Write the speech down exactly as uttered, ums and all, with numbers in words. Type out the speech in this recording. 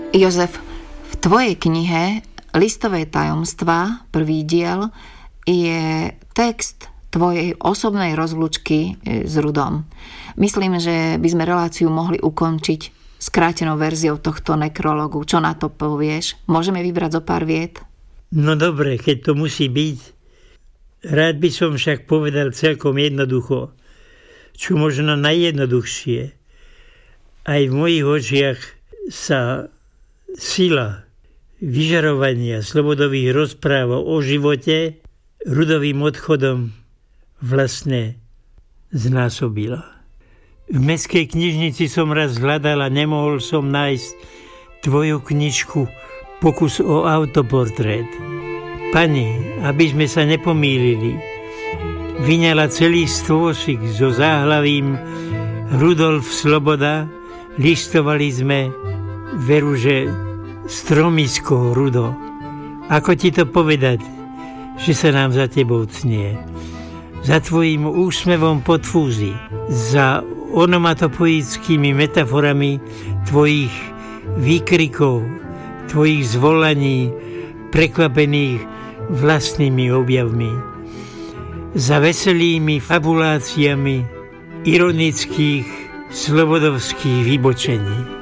Jozef, v tvojej knihe Listové tajomstvá, prvý diel, je text tvojej osobnej rozlúčky s Rudom. Myslím, že by sme reláciu mohli ukončiť skrátenou verziou tohto nekrologu. Čo na to povieš? Môžeme vybrať zo pár viet? No dobre, keď to musí byť. Rád by som však povedal celkom jednoducho, čo možno najjednoduchšie. Aj v mojich očiach sa sila vyžarovania slobodových rozpráv o živote Rudovým odchodom vlastne znásobila. V mestskej knižnici som raz hľadal a nemohol som nájsť tvoju knižku Pokus o autoportrét. Pani, aby sme sa nepomýlili, vyňala celý stôsik so záhlavím Rudolf Sloboda, listovali sme veru, že stromisko, Rudo. Ako ti to povedať, že sa nám za tebou cnie? Za tvojím úsmevom pod fúzy, za onomatopoickými metaforami tvojich výkrikov, tvojich zvolaní, prekvapených vlastnými objavmi, za veselými fabuláciami ironických slobodovských vybočení.